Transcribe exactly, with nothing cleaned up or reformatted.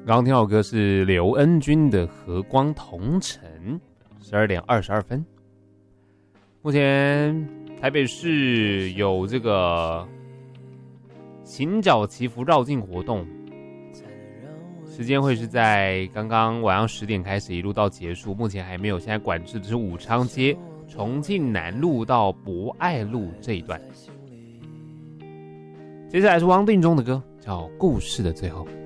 刚刚听到的歌是刘恩君的《和光同尘》，十二点二十二分。目前台北市有这个行脚祈福绕境活动，时间会是在刚刚晚上十点开始，一路到结束。目前还没有，现在管制的是武昌街、重庆南路到博爱路这一段。接下来是汪定中的歌，叫《故事的最后》。